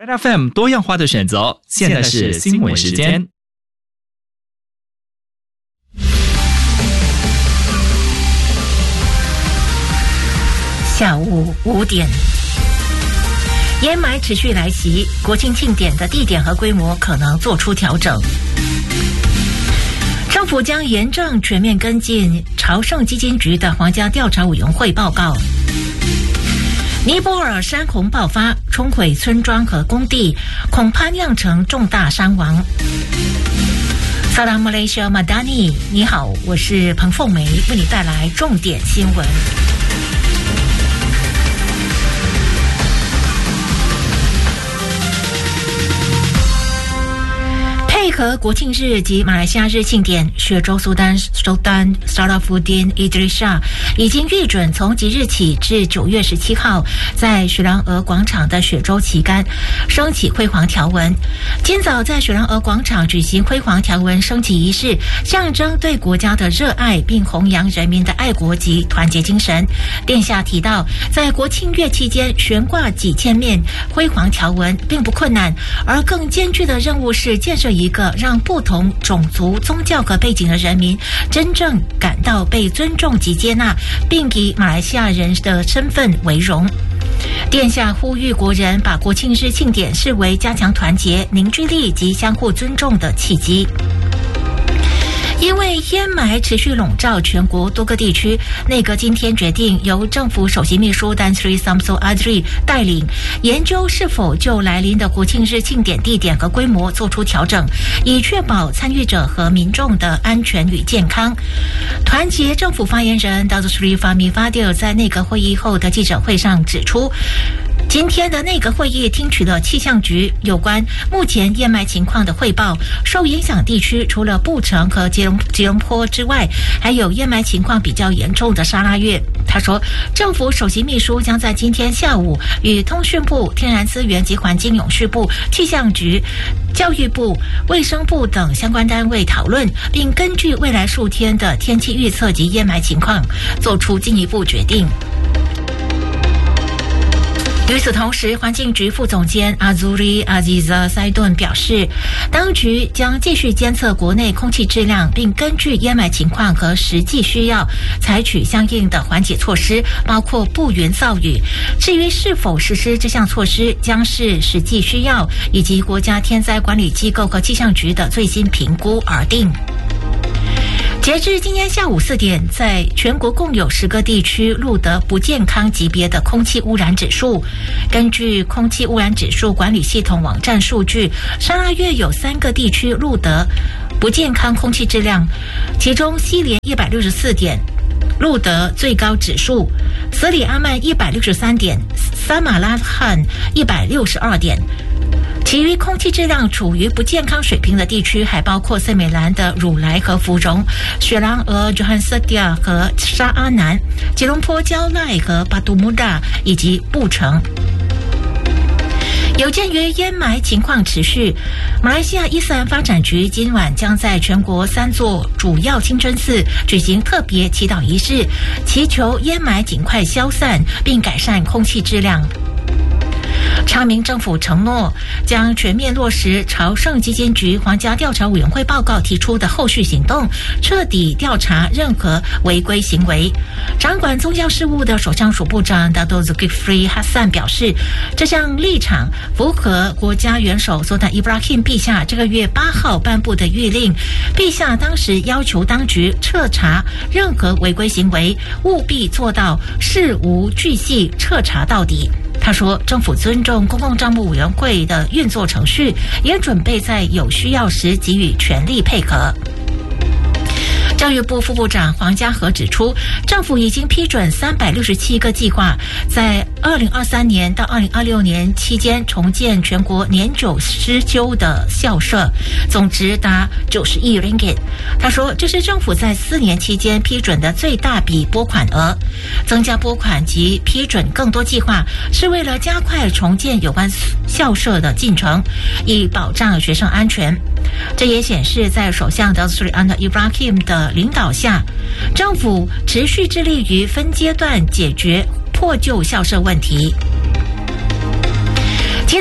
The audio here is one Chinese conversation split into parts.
FM 多样化的选择，现在是新闻时间。 下午5点，烟霾持续来袭，国庆庆典的地点和规模可能做出调整。政府将严正全面跟进朝圣基金局的皇家调查委员会报告。尼泊尔山洪爆发，冲毁村庄和工地，恐怕酿成重大伤亡。Salam Malaysia Madani， 你好，我是彭凤梅，为你带来重点新闻。配合国庆日及马来西亚日庆典，雪州苏丹 Sarafuddin Idrisa 已经预准从即日起至9月17号，在雪兰莪广场的雪州旗杆升起辉煌条纹。今早在雪兰莪广场举行辉煌条纹升起仪式，象征对国家的热爱，并弘扬人民的爱国及团结精神。殿下提到，在国庆月期间悬挂几千面辉煌条纹并不困难，而更艰巨的任务是建设一个让不同种族、宗教和背景的人民真正感到被尊重及接纳，并以马来西亚人的身份为荣。殿下呼吁国人把国庆日庆典视为加强团结、凝聚力及相互尊重的契机。因为烟霾持续笼罩全国多个地区，内阁今天决定由政府首席秘书丹斯里萨姆苏阿德里带领研究是否就来临的国庆日庆典地点和规模做出调整，以确保参与者和民众的安全与健康。团结政府发言人达斯里法米法迪尔在内阁会议后的记者会上指出，今天的内阁会议听取了气象局有关目前烟霾情况的汇报。受影响地区除了布城和吉隆坡之外，还有烟霾情况比较严重的沙拉越。他说，政府首席秘书将在今天下午与通讯部、天然资源及环境永续部、气象局、教育部、卫生部等相关单位讨论，并根据未来数天的天气预测及烟霾情况做出进一步决定。与此同时，环境局副总监阿祖里阿吉扎塞顿表示，当局将继续监测国内空气质量，并根据烟霾情况和实际需要采取相应的缓解措施，包括布云造雨。至于是否实施这项措施，将视实际需要以及国家天灾管理机构和气象局的最新评估而定。截至今天下午4点，在全国共有10个地区录得不健康级别的空气污染指数。根据空气污染指数管理系统网站数据，沙拉越有3个地区录得不健康空气质量，其中西连164点录得最高指数，斯里阿曼163点，萨马拉罕162点。其余空气质量处于不健康水平的地区还包括森美兰的汝来和芙蓉、雪兰莪、约翰瑟迪亚和沙阿南、吉隆坡焦赖和巴杜穆达以及布城。有鉴于烟霾情况持续，马来西亚伊斯兰发展局今晚将在全国3座主要清真寺举行特别祈祷仪式，祈求烟霾尽快消散并改善空气质量。昌明政府承诺将全面落实朝圣基金局皇家调查委员会报告提出的后续行动，彻底调查任何违规行为。掌管宗教事务的首相署部长 Dato Zulkifli Hassan 表示，这项立场符合国家元首苏丹伊布拉欣陛下这个月8号颁布的谕令。陛下当时要求当局彻查任何违规行为，务必做到事无巨细，彻查到底。他说，政府尊重公共账目委员会的运作程序，也准备在有需要时给予全力配合。教育部副部长黄家和指出，政府已经批准367个计划，在2023年到2026年期间重建全国年久失修的校舍，总值达90亿 ringgit。他说，这是政府在4年期间批准的最大笔拨款额。增加拨款及批准更多计划，是为了加快重建有关校舍的进程，以保障学生安全。这也显示，在首相Datuk Seri Anwar Ibrahim 的领导下，政府持续致力于分阶段解决破旧校舍问题。祈祷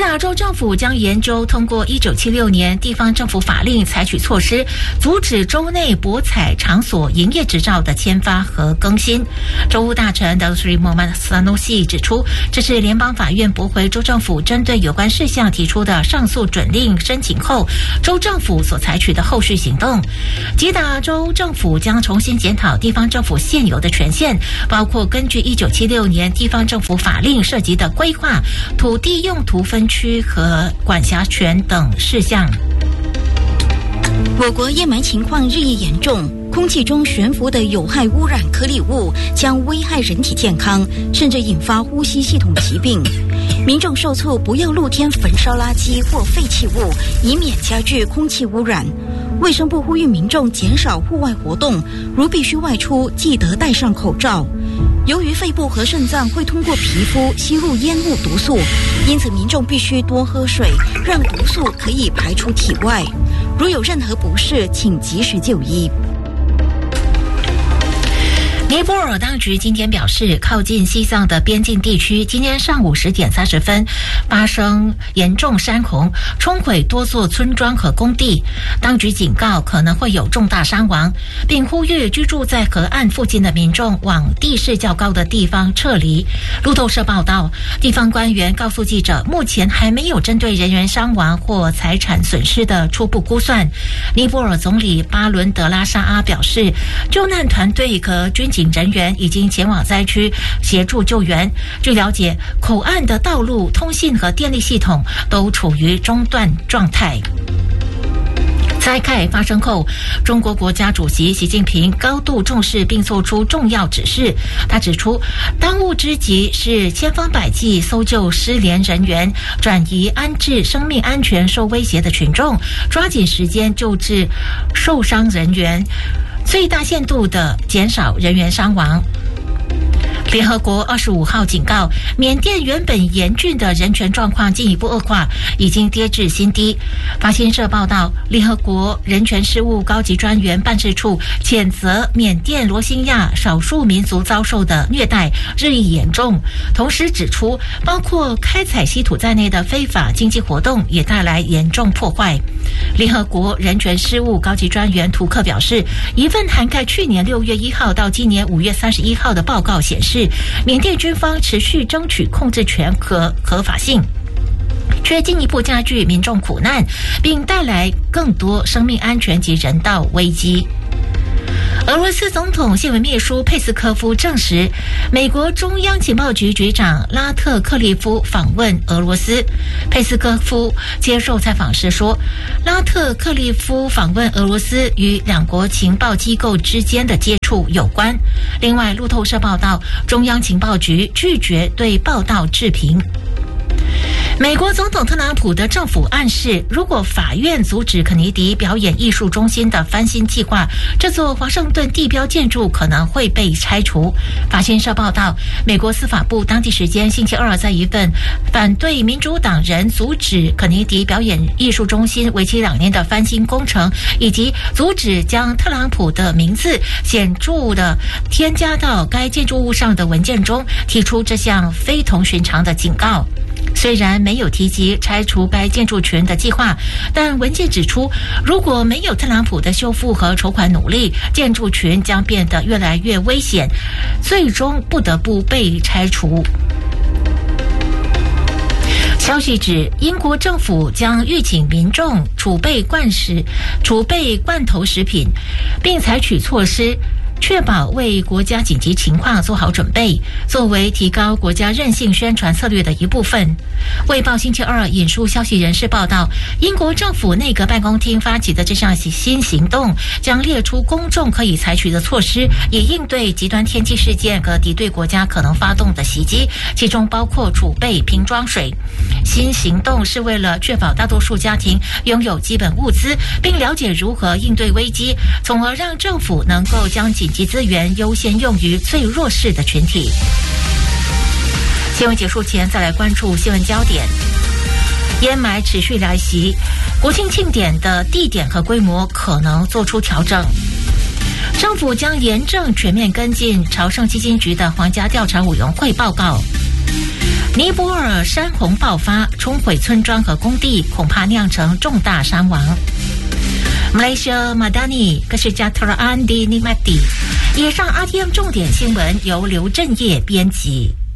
打州政府将研究通过1976年地方政府法令，采取措施阻止州内博彩场所营业执照的签发和更新。州务大臣 Dr. Mohammad Sanusi 指出，这是联邦法院驳回州政府针对有关事项提出的上诉准令申请后，州政府所采取的后续行动。吉打州政府将重新检讨地方政府现有的权限，包括根据1976年地方政府法令涉及的规划、土地用途分区和管辖权等事项。 我国烟霾情况日益严重，空气中悬浮的有害污染颗粒物将危害人体健康，甚至引发呼吸系统疾病。民众受促不要露天焚烧垃圾或废弃物，以免加剧空气污染。卫生部呼吁民众减少户外活动，如必须外出，记得戴上口罩。由于肺部和肾脏会通过皮肤吸入烟雾毒素，因此民众必须多喝水，让毒素可以排出体外。如有任何不适，请及时就医。 尼泊尔当局今天表示，靠近西藏的边境地区今天上午10点30分发生严重山洪，冲毁多座村庄和工地。当局警告可能会有重大伤亡，并呼吁居住在河岸附近的民众往地势较高的地方撤离。路透社报道，地方官员告诉记者，目前还没有针对人员伤亡或财产损失的初步估算。尼泊尔总理巴伦德拉沙阿表示，救难团队和军警人员已经前往灾区协助救援。据了解，口岸的道路、通信和电力系统都处于中断状态。灾害发生后，中国国家主席习近平高度重视并作出重要指示。他指出，当务之急是千方百计搜救失联人员，转移安置生命安全受威胁的群众，抓紧时间救治受伤人员，最大限度地减少人员伤亡。联合国25号警告，缅甸原本严峻的人权状况进一步恶化，已经跌至新低。法新社报道，联合国人权事务高级专员办事处谴责缅甸罗兴亚少数民族遭受的虐待日益严重，同时指出，包括开采稀土在内的非法经济活动也带来严重破坏。联合国人权事务高级专员图克表示，一份涵盖去年6月1号到今年5月31号的报告显示，缅甸军方持续争取控制权和合法性，却进一步加剧民众苦难，并带来更多生命安全及人道危机。俄罗斯总统新闻秘书佩斯科夫证实，美国中央情报局局长拉特克利夫访问俄罗斯。佩斯科夫接受采访时说，拉特克利夫访问俄罗斯与两国情报机构之间的接触有关。另外，路透社报道，中央情报局拒绝对报道置评。美国总统特朗普的政府暗示，如果法院阻止肯尼迪表演艺术中心的翻新计划，这座华盛顿地标建筑可能会被拆除。法新社报道，美国司法部当地时间星期二在一份反对民主党人阻止肯尼迪表演艺术中心为期2年的翻新工程，以及阻止将特朗普的名字显著的添加到该建筑物上的文件中，提出这项非同寻常的警告。虽然没有提及拆除该建筑群的计划，但文件指出，如果没有特朗普的修复和筹款努力，建筑群将变得越来越危险，最终不得不被拆除。消息指，英国政府将预请民众储备罐头食品，并采取措施确保为国家紧急情况做好准备，作为提高国家韧性宣传策略的一部分。卫报星期二引述消息人士报道，英国政府内阁办公厅发起的这项新行动将列出公众可以采取的措施，以应对极端天气事件和敌对国家可能发动的袭击，其中包括储备瓶装水。新行动是为了确保大多数家庭拥有基本物资，并了解如何应对危机，从而让政府能够将紧急资源优先用于最弱势的群体。新闻结束前，再来关注新闻焦点。烟霾持续来袭，国庆庆典的地点和规模可能做出调整。政府将严正全面跟进朝圣基金局的皇家调查委员会报告。 尼泊尔山洪爆发，冲毁村庄和工地，恐怕酿成重大伤亡。Malaysia Madani Kesejahteraan di Nikmati。以上 RTM 重点新闻由刘振业编辑。